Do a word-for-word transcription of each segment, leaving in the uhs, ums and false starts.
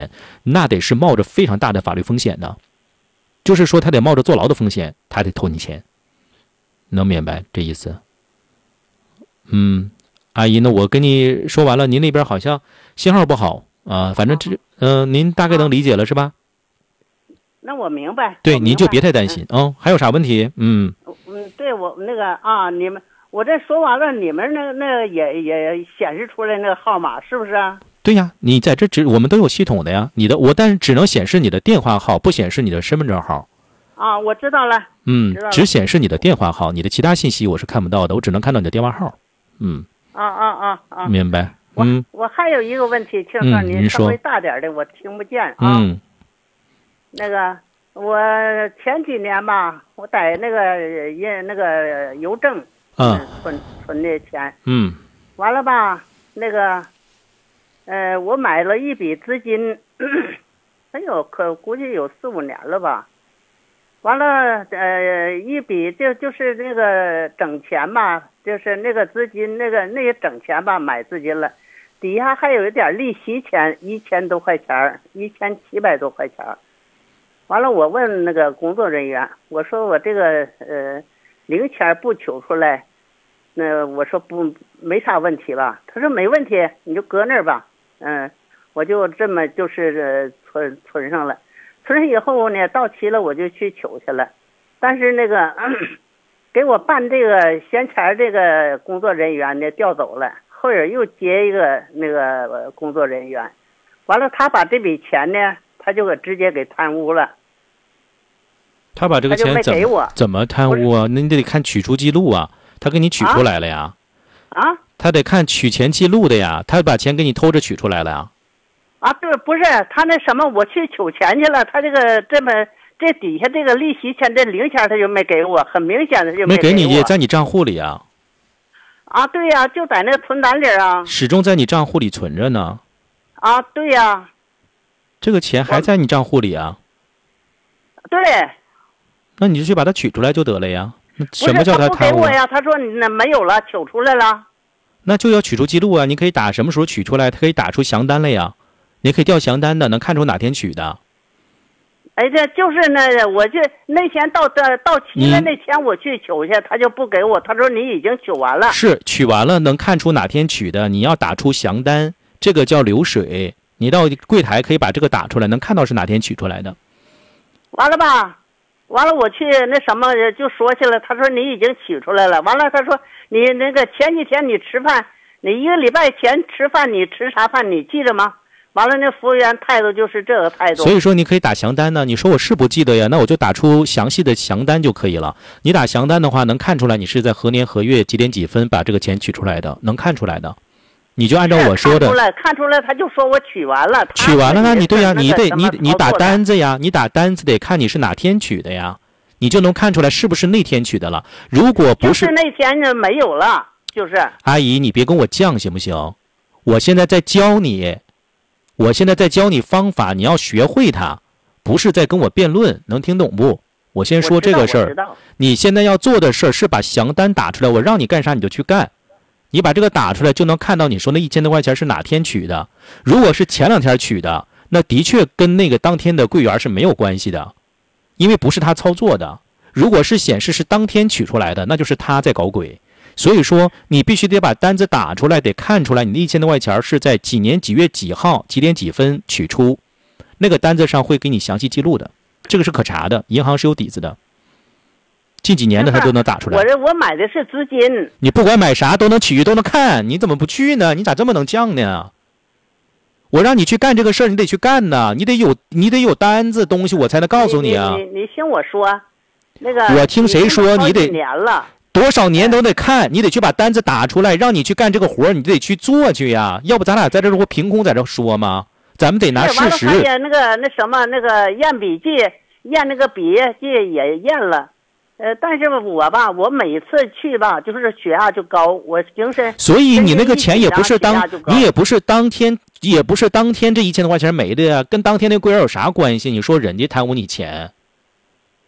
那得是冒着非常大的法律风险的，就是说他得冒着坐牢的风险，他得偷你钱，能明白这意思？嗯，阿姨，那我跟你说完了，您那边好像信号不好啊，反正这嗯、呃，您大概能理解了是吧？ 那我明白。 对， 明白您就别太担心啊、嗯哦。还有啥问题？嗯嗯，对我那个啊，你们我这说完了，你们那那也也显示出来那个号码是不是啊？ 对呀，你在这只我们都有系统的呀，你的我但是只能显示你的电话号，不显示你的身份证号。 啊，我知道了。 嗯， 知道了只显示你的电话号，你的其他信息我是看不到的，我只能看到你的电话号。嗯。 啊啊啊啊！ 明白。 我、 嗯， 我还有一个问题，请嗯说您说您稍微大点的，我听不见啊。 嗯那个我前几年吧，我在那个印那个邮政嗯存存的钱， 嗯完了吧，那个呃，我买了一笔资金，哎呦，可估计有四五年了吧。完了，呃，一笔就就是那个整钱吧，就是那个资金，那个那个整钱吧，买资金了，底下还有一点利息钱，一千多块钱，一千七百多块钱。完了，我问那个工作人员，我说我这个呃零钱不取出来，那我说不没啥问题吧？他说没问题，你就搁那儿吧。嗯，我就这么就是呃存存上了。存上以后呢，到期了我就去取去了，但是那个给我办这个闲钱这个工作人员呢调走了，后边又接一个那个工作人员，完了他把这笔钱呢，他就给直接给贪污了。 他把这个钱怎他就没给我么怎么贪污啊？那你得看取出记录啊，他给你取出来了呀。 啊？ 他得看取钱记录的呀，他把钱给你偷着取出来了呀。 啊，对，不是他那什么，我去取钱去了，他这个这么这底下这个利息钱这零钱他就没给我，很明显的就没给你， 我也在你账户里啊。 啊，对呀、啊，就在那个存单里啊。 始终在你账户里存着呢。 啊，对呀、啊。 这个钱还在你账户里啊。 对。 那你就去把它取出来就得了呀。那什么叫他贪污？ 不给我呀，他说你那没有了，取出来了。 那就要取出记录啊！你可以打什么时候取出来，他可以打出详单了呀。你可以调详单的，能看出哪天取的。 哎，这就是那，我就那天到到到期了那天我去取去，他就不给我，他说你已经取完了。 是取完了，能看出哪天取的，你要打出详单，这个叫流水。你到柜台可以把这个打出来，能看到是哪天取出来的。 完了吧？完了，我去那什么就说去了，他说你已经取出来了。完了，他说你那个前几天你吃饭，你一个礼拜前吃饭你吃啥饭你记着吗？完了，那服务员态度就是这个态度。 所以说你可以打详单呢。你说我是不记得呀，那我就打出详细的详单就可以了。你打详单的话，能看出来你是在何年何月几点几分把这个钱取出来的，能看出来的。你就按照我说的。 看出来，看出来，他就说我取完了。 取完了呢？你对呀，你得你你打单子呀，你打单子得看你是哪天取的呀，你就能看出来是不是那天取的了。如果不是， 就是那天呢没有了，就是。 阿姨，你别跟我犟行不行？我现在在教你。我现在在教你方法，你要学会它，不是在跟我辩论，能听懂不？我先说这个事儿。你现在要做的事儿是把详单打出来，我让你干啥你就去干。你把这个打出来，就能看到你说那一千多块钱是哪天取的。如果是前两天取的，那的确跟那个当天的柜员是没有关系的，因为不是他操作的。如果是显示是当天取出来的，那就是他在搞鬼。所以说你必须得把单子打出来，得看出来你的一千多块钱是在几年几月几号几点几分取出，那个单子上会给你详细记录的，这个是可查的，银行是有底子的，近几年的他都能打出来。 我这我买的是资金， 你不管买啥都能取都能看，你怎么不去呢？你咋这么能犟呢？我让你去干这个事儿，你得去干呢，你得有你得有单子东西，我才能告诉你啊。 你 你, 你听我说，那个我听谁说你得年了。 多少年都得看，你得去把单子打出来，让你去干这个活，你得去做去呀。要不咱俩在这儿会凭空在这说吗？咱们得拿事实。 也那个那什么那个验笔记，验那个笔记也验了，呃，但是我吧，我每次去吧，就是血压就高，我精神。 所以你那个钱也不是当，你也不是当天，也不是当天这一千多块钱没的呀，跟当天那柜员有啥关系？你说人家贪污你钱？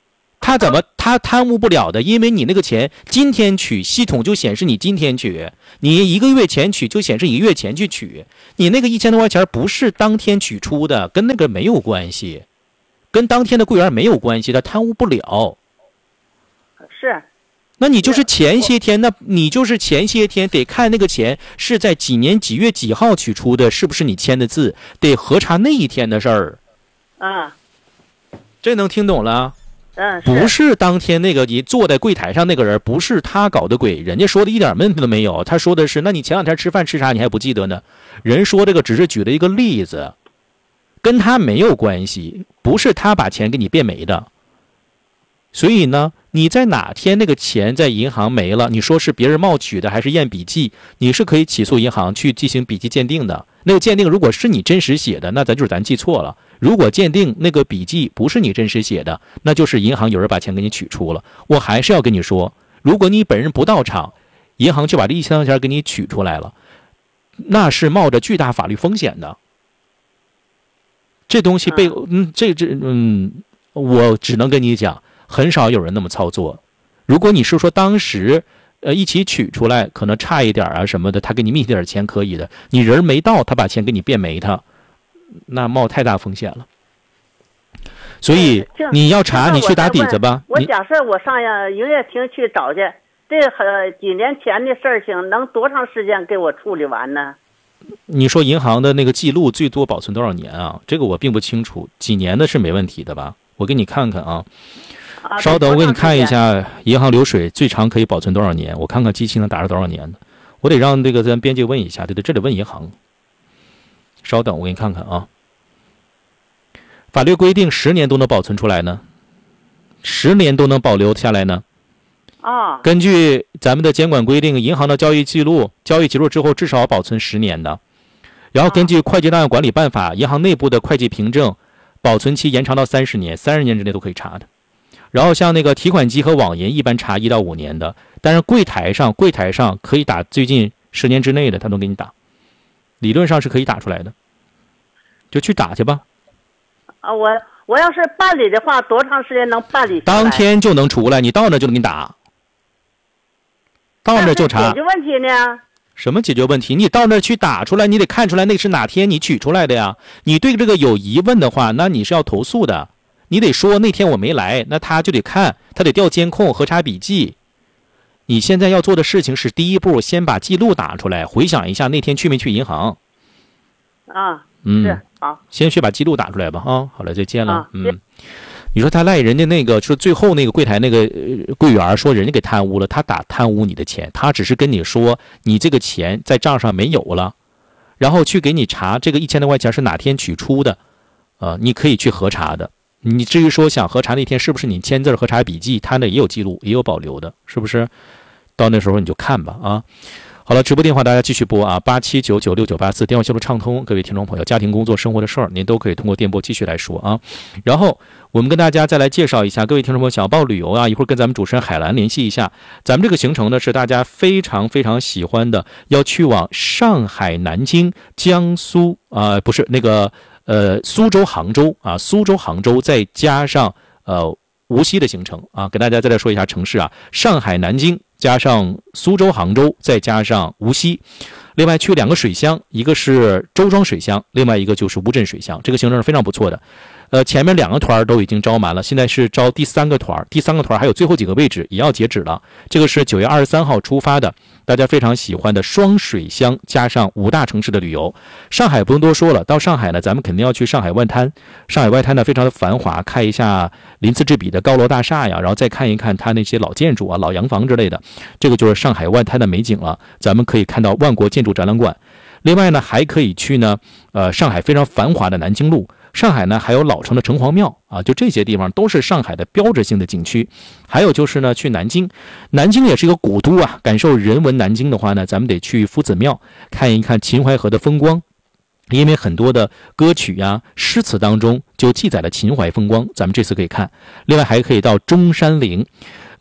他怎么他贪污不了的？因为你那个钱今天取，系统就显示你今天取；你一个月前取，就显示一个月前去取。你那个一千多块钱不是当天取出的，跟那个没有关系，跟当天的柜员没有关系，他贪污不了。 是。 那你就是前些天，那你就是前些天得看那个钱是在几年几月几号取出的，是不是你签的字，得核查那一天的事儿。 嗯， 这能听懂了？ 嗯， 不是当天那个你坐在柜台上那个人，不是他搞的鬼，人家说的一点问题都没有。他说的是，那你前两天吃饭吃啥你还不记得呢？人说这个只是举了一个例子，跟他没有关系，不是他把钱给你变没的。所以呢，你在哪天那个钱在银行没了，你说是别人冒取的还是验笔记，你是可以起诉银行去进行笔迹鉴定的。那个鉴定如果是你真实写的，那咱就是咱记错了。如果鉴定那个笔记不是你真实写的，那就是银行有人把钱给你取出了。我还是要跟你说，如果你本人不到场，银行就把这一千块钱给你取出来了，那是冒着巨大法律风险的。这东西被嗯这这嗯，我只能跟你讲，很少有人那么操作。如果你是说当时呃一起取出来可能差一点啊什么的，他给你密点钱可以的，你人没到他把钱给你变没他，那冒太大风险了。所以你要查你去打底子吧。 我假设我上营业厅去找去，这呃几年前的事情能多长时间给我处理完呢？ 你说银行的那个记录最多保存多少年啊？这个我并不清楚，几年的是没问题的吧？我给你看看啊。 啊稍等，我给你看一下银行流水最长可以保存多少年，我看看机器能打着多少年的。我得让这个咱编辑问一下，对对，这得问银行。稍等，我给你看看啊。法律规定十年都能保存出来呢，十年都能保留下来呢。 啊， 根据咱们的监管规定，银行的交易记录，交易记录之后至少要保存十年的。然后根据会计档案管理办法，银行内部的会计凭证保存期延长到三十年，三十年之内都可以查的。然后像那个提款机和网银一般查一到五年的，但是柜台上柜台上可以打最近十年之内的，他都给你打，理论上是可以打出来的，就去打去吧。 啊，我我要是办理的话，多长时间能办理出来？ 当天就能出来，你到那就能给你打，到那就查。 解决问题呢？ 什么解决问题？你到那儿去打出来，你得看出来那是哪天你取出来的呀。你对这个有疑问的话，那你是要投诉的。你得说那天我没来，那他就得看，他得调监控、核查笔记。你现在要做的事情是第一步，先把记录打出来，回想一下那天去没去银行。 啊， 嗯， 是好， 先去把记录打出来吧。啊，好了，再见了。 啊、 嗯，你说他赖人家那个，就是最后那个柜台那个、呃、柜员说人家给贪污了，他打贪污你的钱，他只是跟你说你这个钱在账上没有了，然后去给你查这个一千多块钱是哪天取出的，呃，你可以去核查的。你至于说想核查那天是不是你签字核查笔记，他那也有记录，也有保留的，是不是？到那时候你就看吧啊。好了，直播电话大家继续拨啊，八七九九六九八四，电话线路畅通，各位听众朋友，家庭工作生活的事儿您都可以通过电波继续来说啊。然后我们跟大家再来介绍一下，各位听众朋友想报旅游啊，一会儿跟咱们主持人海兰联系一下。咱们这个行程呢是大家非常非常喜欢的，要去往上海、南京、江苏啊、呃，不是那个。呃，苏州、杭州啊，苏州、杭州，再加上呃无锡的行程啊，给大家再来说一下城市啊，上海、南京加上苏州、杭州，再加上无锡。另外去两个水乡，一个是周庄水乡，另外一个就是乌镇水乡，这个行程是非常不错的。呃，前面两个团都已经招满了，现在是招第三个团，第三个团还有最后几个位置也要截止了。这个是九月二十三号出发的，大家非常喜欢的双水乡加上五大城市的旅游。上海不用多说了，到上海呢，咱们肯定要去上海外滩。上海外滩呢非常的繁华，看一下鳞次栉比的高楼大厦呀，然后再看一看它那些老建筑啊、老洋房之类的，这个就是上海外滩的美景了。咱们可以看到万国建筑展览馆。另外呢，还可以去呢，呃，上海非常繁华的南京路。上海呢还有老城的城隍庙啊，就这些地方都是上海的标志性的景区。还有就是呢，去南京，南京也是一个古都啊。感受人文南京的话呢，咱们得去夫子庙看一看秦淮河的风光，因为很多的歌曲呀、诗词当中就记载了秦淮风光，咱们这次可以看。另外还可以到中山陵。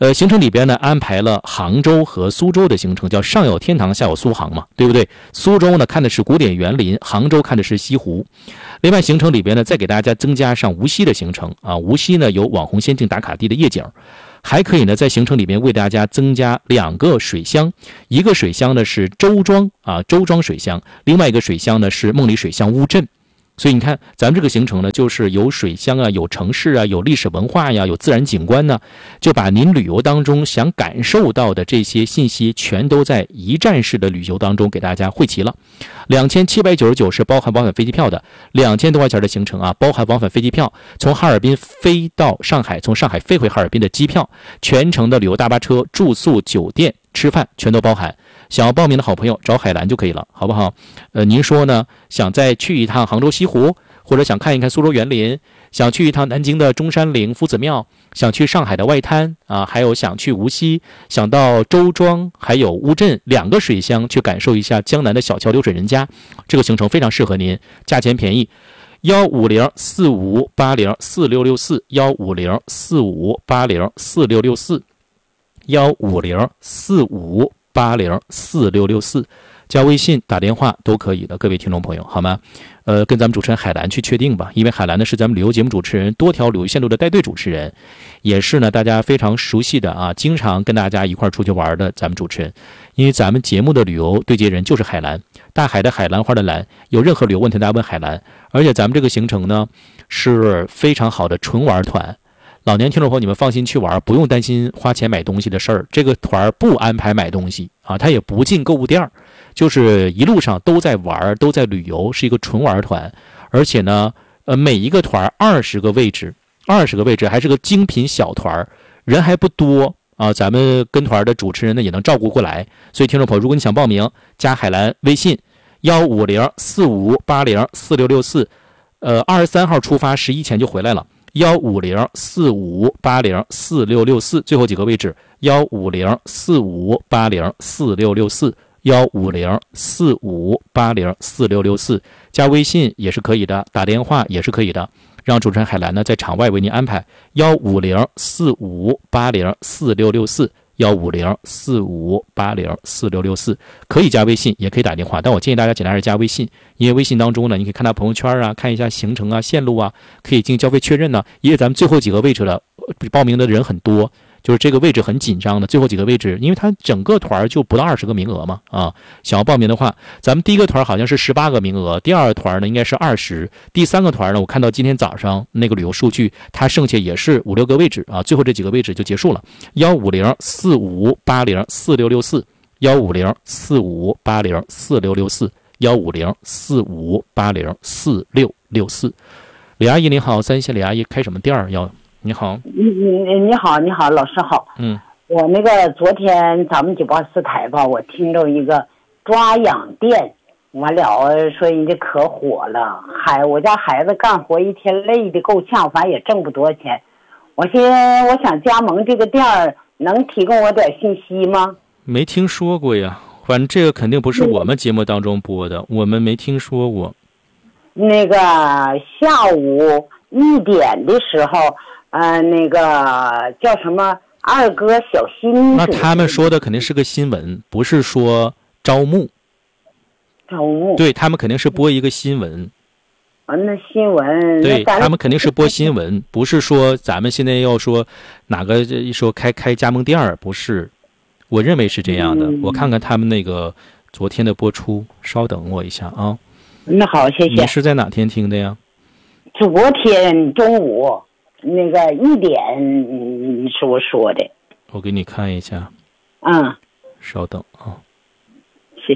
呃，行程里边呢安排了杭州和苏州的行程，叫上有天堂，下有苏杭嘛，对不对？苏州呢看的是古典园林，杭州看的是西湖。另外行程里边呢再给大家增加上无锡的行程啊，无锡呢有网红仙境打卡地的夜景，还可以呢在行程里面为大家增加两个水乡，一个水乡呢是周庄啊，周庄水乡，另外一个水乡呢是梦里水乡乌镇。所以你看咱们这个行程呢就是有水乡啊，有城市啊，有历史文化呀，有自然景观呢，就把您旅游当中想感受到的这些信息全都在一站式的旅游当中给大家汇齐了。两千七百九十九是包含往返飞机票的，两千多块钱的行程啊，包含往返飞机票，从哈尔滨飞到上海，从上海飞回哈尔滨的机票，全程的旅游大巴车、住宿、酒店、吃饭全都包含。想要报名的好朋友找海蓝就可以了，好不好？呃，您说呢？想再去一趟杭州西湖，或者想看一看苏州园林，想去一趟南京的中山陵夫子庙，想去上海的外滩啊，还有想去无锡，想到周庄，还有乌镇两个水乡去感受一下江南的小桥流水人家，这个行程非常适合您，价钱便宜。幺五零四五八零四六六四，幺五零四五八零四六六四，幺五零四五八零四六六四，加微信打电话都可以的，各位听众朋友，好吗？呃，跟咱们主持人海蓝去确定吧，因为海蓝呢是咱们旅游节目主持人，多条旅游线路的带队主持人，也是呢大家非常熟悉的啊，经常跟大家一块出去玩的咱们主持人。因为咱们节目的旅游对接人就是海蓝，大海的海，兰花的蓝，有任何旅游问题大家问海蓝。而且咱们这个行程呢是非常好的纯玩团。老年听众朋友，你们放心去玩，不用担心花钱买东西的事儿。这个团不安排买东西啊，他也不进购物店，就是一路上都在玩，都在旅游，是一个纯玩团。而且呢，呃，每一个团二十个位置，二十个位置还是个精品小团，人还不多啊。咱们跟团的主持人呢也能照顾过来。所以听众朋友，如果你想报名，加海蓝微信幺五零四五八零四六六四，呃，二十三号出发，十一前就回来了。幺五零四五八零四六六四，最后几个位置幺五零四五八零四六六四，幺五零四五八零四六六四，加微信也是可以的，打电话也是可以的，让主持人海蓝呢在场外为您安排幺五零四五八零四六六四。幺五零四五八零四六六四，可以加微信，也可以打电话，但我建议大家尽量是加微信，因为微信当中呢，你可以看到朋友圈啊，看一下行程啊、线路啊，可以进行交费确认呢。因为咱们最后几个位置了，报名的人很多，就是这个位置很紧张的，最后几个位置，因为它整个团就不到二十个名额嘛，啊，想要报名的话，咱们第一个团好像是十八个名额，第二个团呢应该是二十，第三个团呢，我看到今天早上那个旅游数据，它剩下也是五六个位置啊，最后这几个位置就结束了。幺五零四五八零四六六四，幺五零四五八零四六六四，幺五零四五八零四六六四。李阿姨您好，三线李阿姨开什么店儿要？你好， 你你你好，你好，老师好。 嗯， 我那个昨天咱们九八四台吧，我听着一个抓痒店，完了说人家可火了，孩我家孩子干活一天累的够呛，反正也挣不多钱。我先我想加盟这个店儿，能提供我点信息吗？ 没听说过呀，反正这个肯定不是我们节目当中播的，我们没听说过。 那个下午一点的时候。呃，那个叫什么二哥小新， 那他们说的肯定是个新闻，不是说招募。 招募， 对他们肯定是播一个新闻。 啊，那新闻， 对他们肯定是播新闻，不是说咱们现在要说哪个一说开开加盟店，不是。我认为是这样的，嗯、我看看他们那个昨天的播出，稍等我一下啊。 那好，谢谢。 你是在哪天听的呀？ 昨天中午。那个一点你是我说的， 我给你看一下。 嗯， 稍等啊， 谢谢。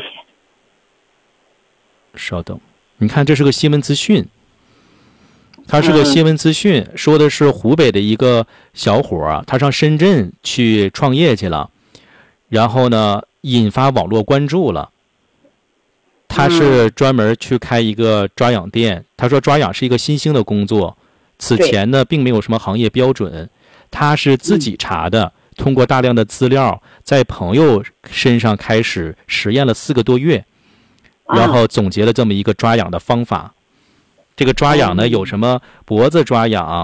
稍等，你看这是个新闻资讯，它是个新闻资讯，嗯、说的是湖北的一个小伙啊，他上深圳去创业去了，然后呢引发网络关注了。他是专门去开一个抓痒店，他说抓痒是一个新兴的工作。此前呢，并没有什么行业标准，他是自己查的，通过大量的资料，在朋友身上开始实验了四个多月，然后总结了这么一个抓痒的方法。这个抓痒呢，有什么脖子抓痒、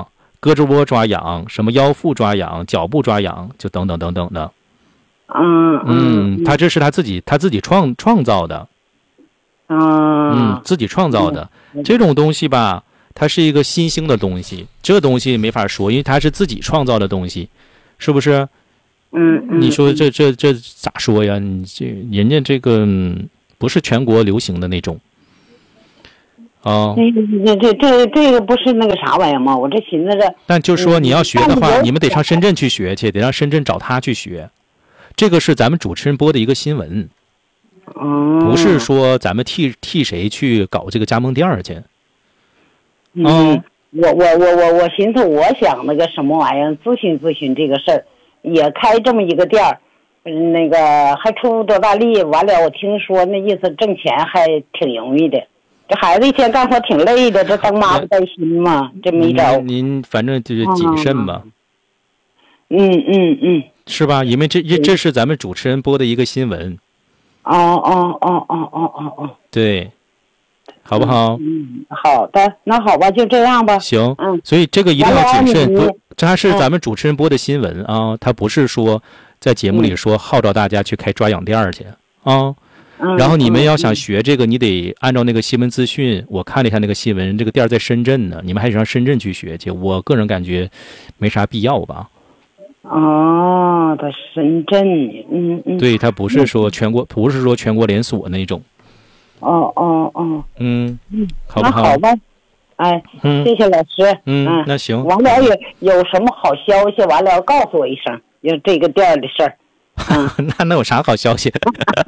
胳肢窝抓痒，什么腰腹抓痒，脚部抓痒，就等等等等的。 嗯嗯，他这是他自己他自己创创造的。 嗯嗯，自己创造的这种东西吧，它是一个新兴的东西，这东西没法说，因为它是自己创造的东西，是不是？ 嗯嗯， 你说这这这咋说呀？你这人家这个、嗯、不是全国流行的那种啊。 这这这这个不是那个啥玩意儿吗？我这寻思着。 但就说你要学的话，你们得上深圳去学去，得让深圳找他去学。这个是咱们主持人播的一个新闻。 嗯， 不是说咱们替替谁去搞这个加盟店去。 嗯，哦、我我我我我寻思，我想那个什么玩意儿，咨询咨询这个事儿，也开这么一个店儿，那个还出不多大力。完了，我听说那意思挣钱还挺容易的。这孩子一天干活挺累的，这当妈不担心嘛，这没招。 您反正就是谨慎吧。 嗯嗯嗯， 是吧？因为这这这是咱们主持人播的一个新闻。 哦哦哦哦哦哦哦， 对，好不好？ 嗯，好的，那好吧，就这样吧。 行， 嗯， 所以这个一定要谨慎。不，这还是嗯咱们主持人播的新闻啊，他不是说在节目里说号召大家去开抓痒店去啊。 嗯， 然后你们要想学这个，你得按照那个新闻资讯。我看了一下那个新闻，这个店在深圳呢，你们还得上深圳去学去。我个人感觉没啥必要吧。 哦，在深圳，嗯嗯， 对，他不是说全国，不是说全国连锁那种。 哦哦哦， 嗯嗯， 好不好？ 那好吧，哎， 嗯， 谢谢老师， 嗯， 嗯那行。 完了有有什么好消息，完了告诉我一声，有这个店的事儿。嗯， 那能有啥好消息？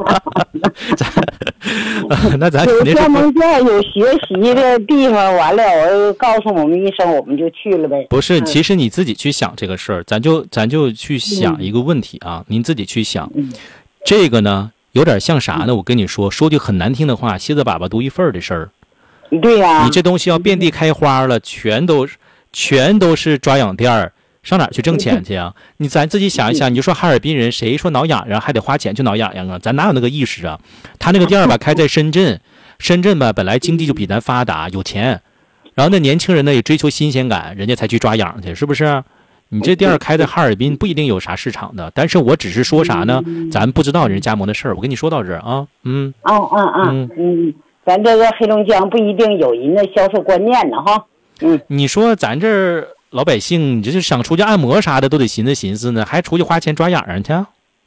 那咱有肯定是加盟店，有学习的地方，完了我告诉我们一声，我们就去了呗。 不是， 嗯、 其实你自己去想这个事儿，咱就咱就去想一个问题啊，嗯、您自己去想， 嗯、 这个呢有点像啥呢？我跟你说，说句很难听的话，蝎子粑粑独一份儿的事儿。 对呀、啊， 你这东西要遍地开花了，全都全都是抓痒店儿。上哪儿去挣钱去啊？你咱自己想一想，你就说哈尔滨人谁说挠痒痒还得花钱去挠痒痒啊？咱哪有那个意识啊？他那个店儿吧开在深圳，深圳吧本来经济就比咱发达，有钱，然后那年轻人呢也追求新鲜感，人家才去抓痒去，是不是？你这店儿开在哈尔滨不一定有啥市场的，但是我只是说啥呢？咱不知道人加盟的事儿，我跟你说到这儿啊，嗯， 啊啊啊，嗯嗯，咱这个黑龙江不一定有人的销售观念呢哈，嗯， 你说咱这儿。老百姓，你这是想出去按摩啥的都得寻思寻思呢，还出去花钱抓痒痒去？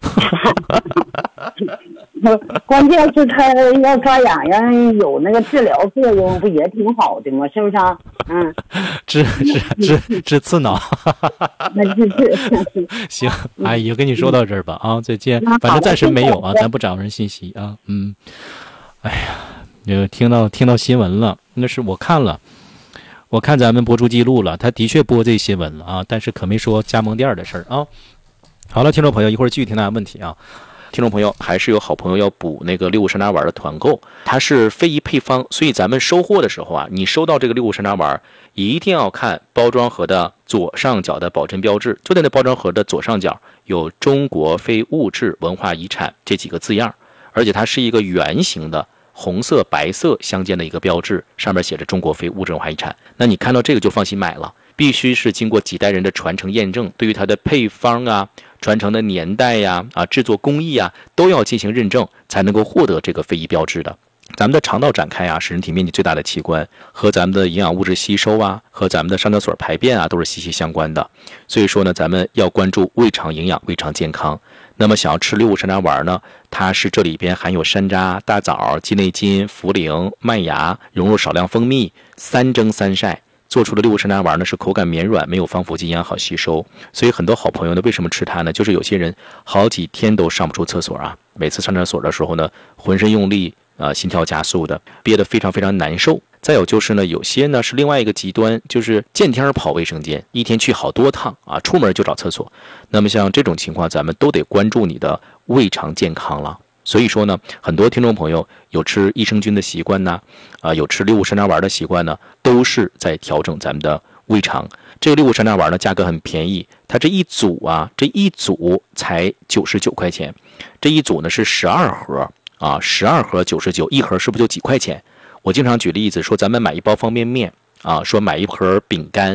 关键是他要抓痒痒有那个治疗作用，不也挺好的吗？是不是啊？嗯， 治治治治刺挠。 那治治。 行，阿姨，我跟你说到这儿吧啊，再见。反正暂时没有啊，咱不掌握人信息啊。嗯，哎呀，就听到听到新闻了，那是我看了。我看咱们播出记录了，他的确播这新闻了啊，但是可没说加盟店的事儿啊。好了，听众朋友，一会儿继续听大家问题啊。听众朋友，还是有好朋友要补那个六五山楂丸的团购，它是非遗配方，所以咱们收货的时候啊，你收到这个六五山楂丸，一定要看包装盒的左上角的保真标志，就在那包装盒的左上角有中国非物质文化遗产这几个字样，而且它是一个圆形的。红色白色相间的一个标志，上面写着中国非物质文化遗产。那你看到这个就放心买了，必须是经过几代人的传承验证，对于它的配方啊、传承的年代呀、啊、制作工艺啊，都要进行认证，才能够获得这个非遗标志的。咱们的肠道展开啊，是人体面积最大的器官，和咱们的营养物质吸收啊，和咱们的上厕所排便啊，都是息息相关的。所以说呢，咱们要关注胃肠营养、胃肠健康。那么想要吃六五山楂丸呢，它是这里边含有山楂、大枣、鸡内金、茯苓、麦芽，融入少量蜂蜜，三蒸三晒做出的六五山楂丸呢，是口感绵软，没有防腐剂，营养好吸收。所以很多好朋友呢，为什么吃它呢？就是有些人好几天都上不出厕所啊，每次上厕所的时候呢，浑身用力。呃，心跳加速的，憋得非常非常难受。再有就是呢，有些呢是另外一个极端，就是见天跑卫生间，一天去好多趟啊，出门就找厕所。那么像这种情况，咱们都得关注你的胃肠健康了。所以说呢，很多听众朋友有吃益生菌的习惯呢，啊、呃，有吃六五山楂丸的习惯呢，都是在调整咱们的胃肠。这个六五山楂丸呢，价格很便宜，它这一组啊，这一组才九十九块钱，这一组呢是十二盒。啊，十二盒九十九，一盒是不是就几块钱？我经常举例子说，咱们买一包方便面啊，说买一盒饼干，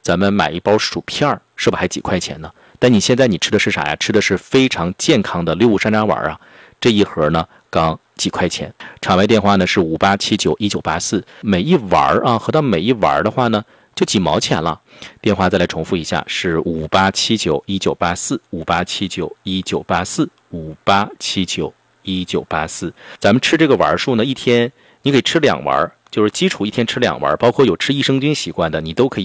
咱们买一包薯片是不是还几块钱呢？但你现在你吃的是啥呀？吃的是非常健康的六物山楂丸啊，这一盒呢刚几块钱。场外电话呢是五八七九一九八四，每一丸啊合到每一丸的话呢就几毛钱了。电话再来重复一下，是五八七九一九八四，五八七九一九八四，五八七九一九八四。咱们吃这个丸数呢，一天你可以吃两丸，就是基础一天吃两丸，包括有吃益生菌习惯的，你都可以